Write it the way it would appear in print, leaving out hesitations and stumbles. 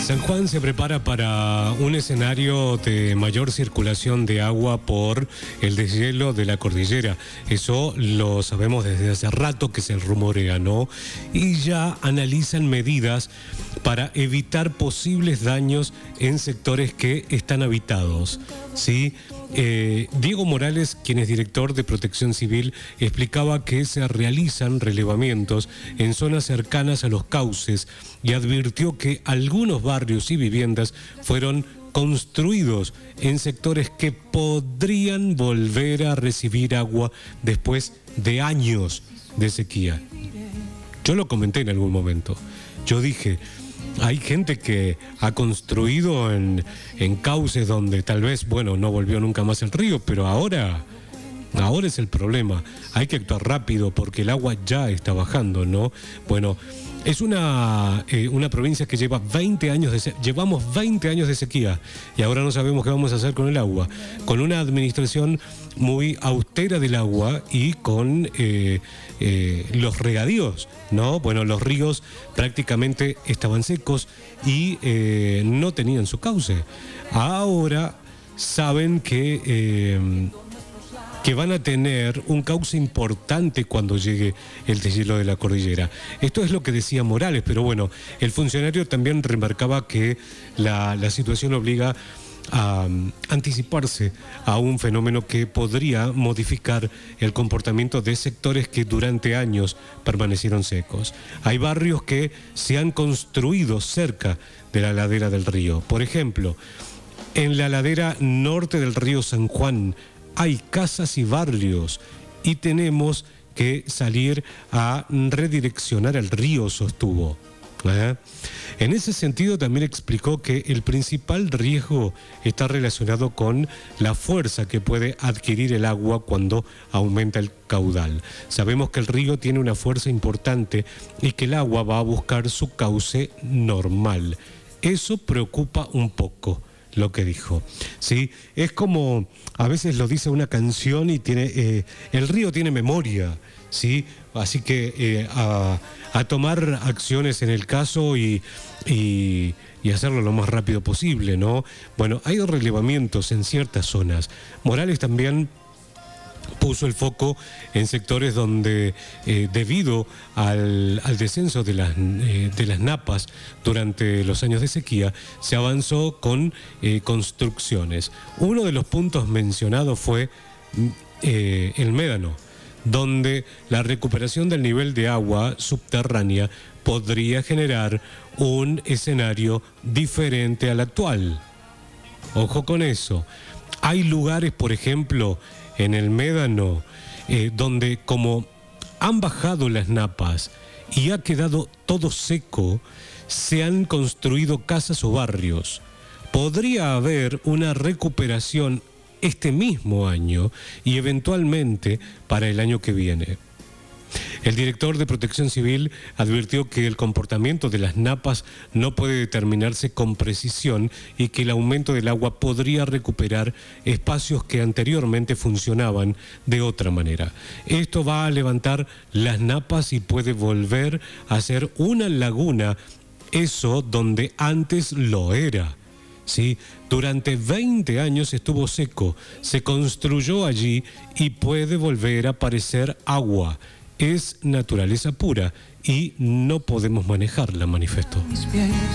San Juan se prepara para un escenario de mayor circulación de agua por el deshielo de la cordillera. Eso lo sabemos desde hace rato que se rumorea, ¿no? Y ya analizan medidas para evitar posibles daños en sectores que están habitados, ¿sí? Diego Morales, quien es director de Protección Civil, explicaba que se realizan relevamientos en zonas cercanas a los cauces y advirtió que algunos barrios y viviendas fueron construidos en sectores que podrían volver a recibir agua después de años de sequía. Yo lo comenté en algún momento. Yo dije, hay gente que ha construido en cauces donde tal vez, bueno, no volvió nunca más el río, pero ahora es el problema. Hay que actuar rápido porque el agua ya está bajando, ¿no? Bueno, es una provincia que lleva 20 años llevamos 20 años de sequía y ahora no sabemos qué vamos a hacer con el agua. Con una administración muy austera del agua y con los regadíos, ¿no? Bueno, los ríos prácticamente estaban secos y no tenían su cauce. Ahora saben que van a tener un cauce importante cuando llegue el deshielo de la cordillera. Esto es lo que decía Morales, pero bueno, el funcionario también remarcaba que la situación obliga a anticiparse a un fenómeno que podría modificar el comportamiento de sectores que durante años permanecieron secos. Hay barrios que se han construido cerca de la ladera del río. Por ejemplo, en la ladera norte del río San Juan hay casas y barrios y tenemos que salir a redireccionar el río, sostuvo. En ese sentido también explicó que el principal riesgo está relacionado con la fuerza que puede adquirir el agua cuando aumenta el caudal. Sabemos que el río tiene una fuerza importante y que el agua va a buscar su cauce normal. Eso preocupa un poco, lo que dijo. ¿Sí? Es como, a veces lo dice una canción y tiene el río tiene memoria, ¿sí? Así que a tomar acciones en el caso y hacerlo lo más rápido posible, ¿no? Bueno, hay relevamientos en ciertas zonas. Morales también puso el foco en sectores donde debido al descenso de las napas durante los años de sequía se avanzó con construcciones. Uno de los puntos mencionados fue el Médano, donde la recuperación del nivel de agua subterránea podría generar un escenario diferente al actual. Ojo con eso. Hay lugares, por ejemplo, en el Médano, donde como han bajado las napas y ha quedado todo seco, se han construido casas o barrios. Podría haber una recuperación este mismo año y eventualmente para el año que viene. El director de Protección Civil advirtió que el comportamiento de las napas no puede determinarse con precisión y que el aumento del agua podría recuperar espacios que anteriormente funcionaban de otra manera. Esto va a levantar las napas y puede volver a ser una laguna, eso donde antes lo era. ¿Sí? Durante 20 años estuvo seco, se construyó allí y puede volver a aparecer agua. Es naturaleza pura y no podemos manejarla, manifestó.